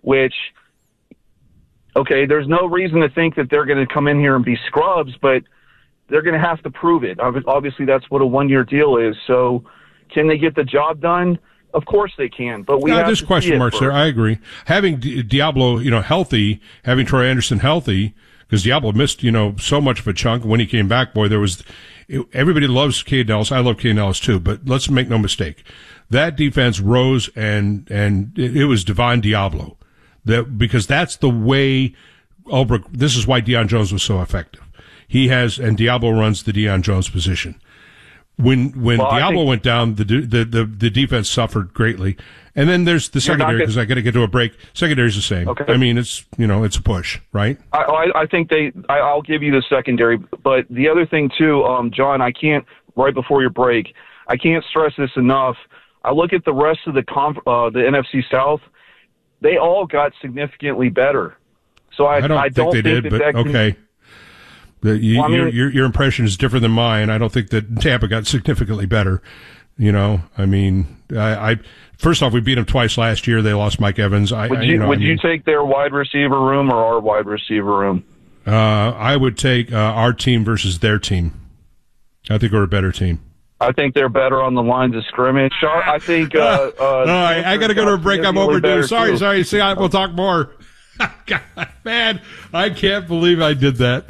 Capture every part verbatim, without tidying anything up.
which, okay, there's no reason to think that they're going to come in here and be scrubs, but they're going to have to prove it. Obviously, that's what a one-year deal is. So can they get the job done? Of course they can, but we no, have there's to question see it marks first. there. I agree. Having Di- Diablo, you know, healthy, having Troy Anderson healthy, because Diablo missed, you know, so much of a chunk. When he came back, boy, there was it, everybody loves Cade Ellis. I love Cade Ellis too, but let's make no mistake, that defense rose and and it, it was Divine Diablo, that because that's the way Ulbrich. This is why Deion Jones was so effective. He has and Diablo runs the Deion Jones position. When when well, Diablo think, went down, the, the the the defense suffered greatly. And then there's the secondary, because I got to get to a break. Secondary's the same. Okay. I mean, it's you know it's a push, right? I, I, I think they. I, I'll give you the secondary, but the other thing too, um, John, I can't. Right before your break, I can't stress this enough. I look at the rest of the conf, uh, the N F C South. They all got significantly better. So I, I don't I think don't they think did, that but that can, okay. The, you, well, I mean, your, your your impression is different than mine. I don't think that Tampa got significantly better. You know, I mean, I, I first off, we beat them twice last year. They lost Mike Evans. I, would I, you, you know, would I mean, you take their wide receiver room or our wide receiver room? Uh, I would take uh, our team versus their team. I think we're a better team. I think they're better on the lines of scrimmage. I think. Uh, uh, All right, I got to go to a break. I'm overdue. Sorry, too. sorry. See, I, we'll talk more. God, man, I can't believe I did that.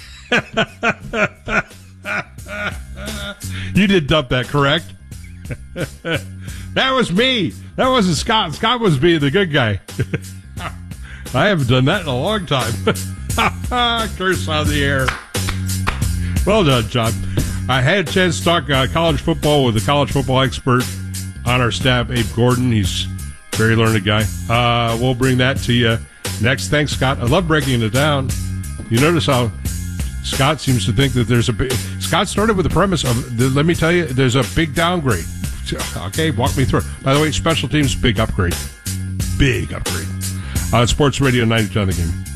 You did dump that, correct? That was me. That wasn't Scott. Scott was being the good guy. I haven't done that in a long time. Curse on the air. Well done, John. I had a chance to talk uh, college football with a college football expert on our staff, Abe Gordon. He's a very learned guy. Uh, we'll bring that to you next. Thanks, Scott. I love breaking it down. You notice how Scott seems to think that there's a big... Scott started with the premise of, the, let me tell you, there's a big downgrade. Okay, walk me through it. By the way, special teams, big upgrade. Big upgrade. Uh, Sports Radio ninety-two on the Game.